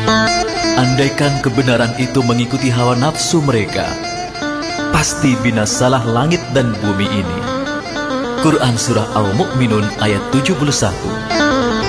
Andaikan kebenaran itu mengikuti hawa nafsu mereka, pasti binasalah langit dan bumi ini. Quran Surah Al-Mu'minun ayat 71.